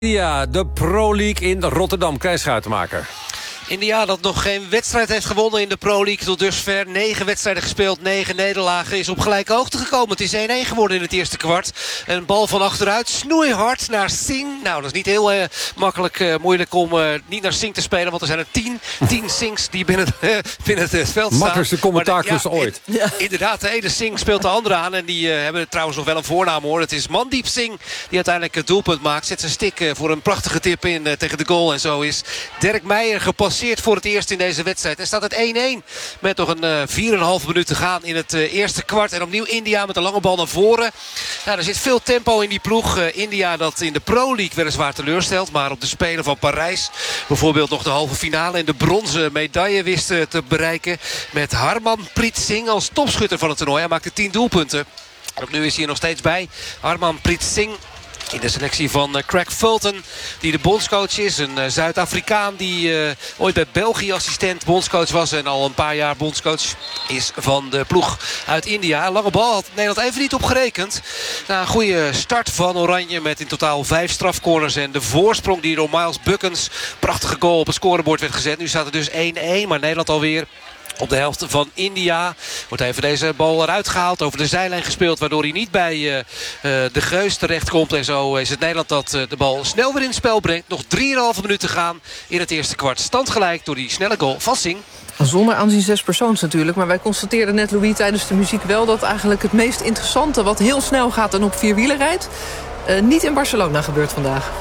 Ja, de Pro League in Rotterdam. Kees Schuitenmaker. India dat nog geen wedstrijd heeft gewonnen in de Pro League tot dusver. 9 wedstrijden gespeeld, 9 nederlagen. Is op gelijke hoogte gekomen. Het is 1-1 geworden in het eerste kwart. Een bal van achteruit, snoeihard naar Singh. Nou, dat is niet heel moeilijk om niet naar Singh te spelen. Want er zijn er 10 Singhs die binnen het veld staan. Makkelijkste commentaarklus ooit. Inderdaad, de ene Singh speelt de andere aan. En die hebben trouwens nog wel een voornaam hoor. Het is Mandeep Singh die uiteindelijk het doelpunt maakt. Zet zijn stick voor een prachtige tip in tegen de goal. En zo is Dirk Meijer gepasseerd voor het eerst in deze wedstrijd. En staat het 1-1 met nog een 4,5 minuut te gaan in het eerste kwart. En opnieuw India met een lange bal naar voren. Nou, er zit veel tempo in die ploeg. India dat in de Pro League weliswaar teleurstelt. Maar op de Spelen van Parijs bijvoorbeeld nog de halve finale en de bronzen medaille wist te bereiken. Met Harmanpreet Singh als topschutter van het toernooi. Hij maakte 10 doelpunten. En nu is hij er nog steeds bij. Harmanpreet Singh. In de selectie van Craig Fulton, die de bondscoach is. Een Zuid-Afrikaan die ooit bij België assistent bondscoach was. En al een paar jaar bondscoach is van de ploeg uit India. Een lange bal had Nederland even niet op gerekend. Na een goede start van Oranje met in totaal 5 strafcorners. En de voorsprong die door Miles Buckens, prachtige goal op het scorebord werd gezet. Nu staat het dus 1-1, maar Nederland alweer op de helft van India. Wordt even deze bal eruit gehaald. Over de zijlijn gespeeld. Waardoor hij niet bij de Geus terechtkomt. En zo is het Nederland dat de bal snel weer in het spel brengt. Nog 3,5 minuten gaan in het eerste kwart. Stand gelijk door die snelle goal van Singh. Zonder aanzien 6 persoons natuurlijk. Maar wij constateerden net, Louis, tijdens de muziek wel dat eigenlijk het meest interessante wat heel snel gaat en op 4 wielen rijdt, niet in Barcelona gebeurt vandaag.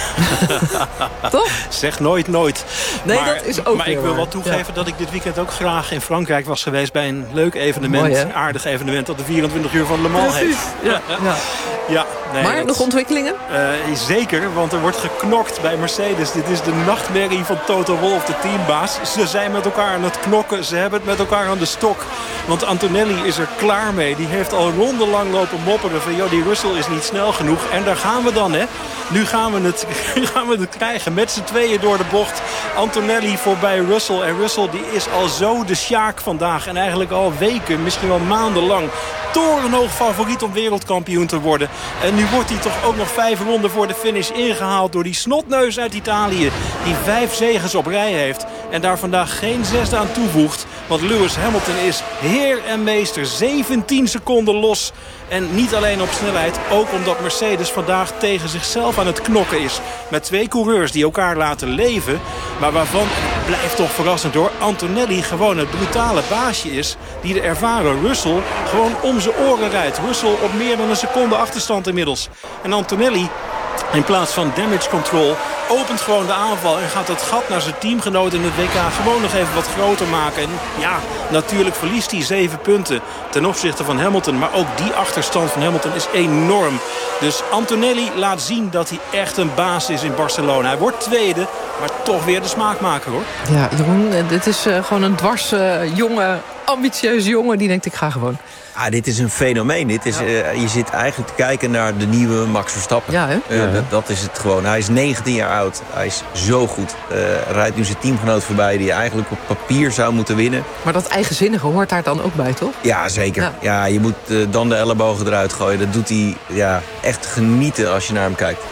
Toch? Zeg nooit. Nee, maar, dat is ook maar ik wil wel toegeven dat ik dit weekend ook graag in Frankrijk was geweest bij een leuk evenement. Mooi, een aardig evenement dat de 24 uur van Le Mans heet. Maar nog ontwikkelingen? Zeker, want er wordt geknokt bij Mercedes. Dit is de nachtmerrie van Toto Wolff, de teambaas. Ze zijn met elkaar aan het knokken. Ze hebben het met elkaar aan de stok. Want Antonelli is er klaar mee. Die heeft al rondenlang lopen mopperen van die Russell is niet snel genoeg. En daar gaan we dan, hè. Nu gaan we het krijgen. Met z'n tweeën door de bocht. Antonelli voorbij Russell. En Russell die is al zo de sjaak vandaag. En eigenlijk al weken, misschien wel maandenlang, torenhoog favoriet om wereldkampioen te worden. En nu wordt hij toch ook nog 5 ronden voor de finish ingehaald door die snotneus uit Italië. Die 5 zegens op rij heeft. En daar vandaag geen 6e aan toevoegt. Want Lewis Hamilton is heer en meester. 17 seconden los. En niet alleen op snelheid, ook omdat Mercedes vandaag tegen zichzelf aan het knokken is. Met 2 coureurs die elkaar laten leven. Maar waarvan, blijft toch verrassend hoor, Antonelli gewoon het brutale baasje is. Die de ervaren Russell gewoon om zijn oren rijdt. Russell op meer dan een seconde achterstand inmiddels. En Antonelli, in plaats van damage control, opent gewoon de aanval en gaat het gat naar zijn teamgenoot in het WK gewoon nog even wat groter maken. En ja, natuurlijk verliest hij 7 punten ten opzichte van Hamilton. Maar ook die achterstand van Hamilton is enorm. Dus Antonelli laat zien dat hij echt een baas is in Barcelona. Hij wordt tweede, maar toch weer de smaakmaker hoor. Ja, Jeroen, dit is gewoon een dwars jonge, ambitieuze jongen die denkt ik ga gewoon. Dit is een fenomeen. Je zit eigenlijk te kijken naar de nieuwe Max Verstappen. Ja, hè? Dat is het gewoon. Hij is 19 jaar oud. Hij is zo goed. Rijdt nu zijn teamgenoot voorbij die eigenlijk op papier zou moeten winnen. Maar dat eigenzinnige hoort daar dan ook bij, toch? Ja, zeker. Ja, je moet dan de ellebogen eruit gooien. Dat doet hij echt genieten als je naar hem kijkt.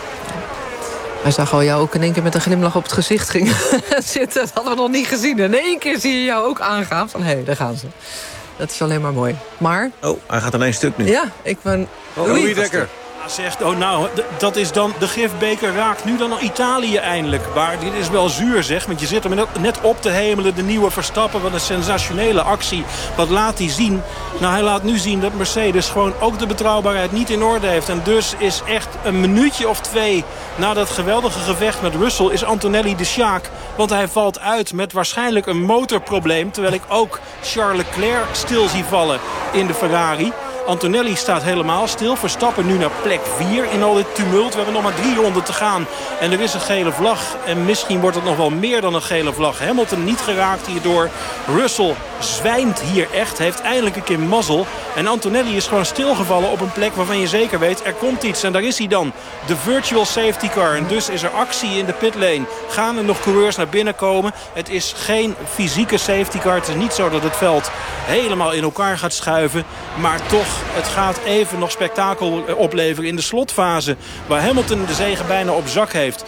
Hij zag al jou ook in één keer met een glimlach op het gezicht ging zitten. Dat hadden we nog niet gezien. In één keer zie je jou ook aangaan van hé, daar gaan ze. Dat is alleen maar mooi. Maar... Oh, hij gaat alleen stuk nu. Ja, ik ben... Louis Dekker. Zegt, dat is dan de gifbeker raakt nu dan al Italië eindelijk. Maar dit is wel zuur zeg, want je zit er net op te hemelen. De nieuwe Verstappen, wat een sensationele actie. Wat laat hij zien? Nou, hij laat nu zien dat Mercedes gewoon ook de betrouwbaarheid niet in orde heeft. En dus is echt een minuutje of 2 na dat geweldige gevecht met Russell is Antonelli de sjaak. Want hij valt uit met waarschijnlijk een motorprobleem. Terwijl ik ook Charles Leclerc stil zie vallen in de Ferrari. Antonelli staat helemaal stil. Verstappen nu naar plek 4 in al dit tumult. We hebben nog maar 3 ronden te gaan. En er is een gele vlag. En misschien wordt het nog wel meer dan een gele vlag. Hamilton niet geraakt hierdoor. Russell zwijnt hier echt. Heeft eindelijk een keer mazzel. En Antonelli is gewoon stilgevallen op een plek waarvan je zeker weet, er komt iets. En daar is hij dan. De virtual safety car. En dus is er actie in de pitlane. Gaan er nog coureurs naar binnen komen? Het is geen fysieke safety car. Het is niet zo dat het veld helemaal in elkaar gaat schuiven. Maar toch Het gaat even nog spektakel opleveren in de slotfase. Waar Hamilton de zege bijna op zak heeft.